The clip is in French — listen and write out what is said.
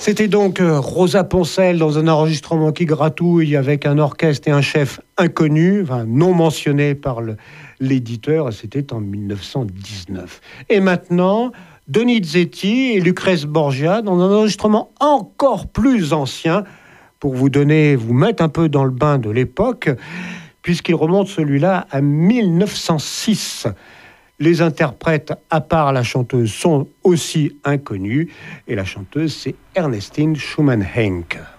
C'était donc Rosa Poncel dans un enregistrement qui gratouille avec un orchestre et un chef inconnu, non mentionné par l'éditeur, c'était en 1919. Et maintenant, Donizetti et Lucrèce Borgia dans un enregistrement encore plus ancien pour vous mettre un peu dans le bain de l'époque, puisqu'il remonte celui-là à 1906. Les interprètes, à part la chanteuse, sont aussi inconnus. Et la chanteuse, c'est Ernestine Schumann-Heink.